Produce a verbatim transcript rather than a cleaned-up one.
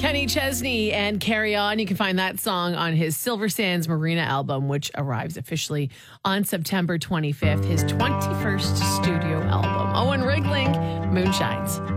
Kenny Chesney and Carry On. You can find that song on his Silver Sands Marina album, which arrives officially on September twenty-fifth, his twenty-first studio album. Owen Rigling, Moonshines.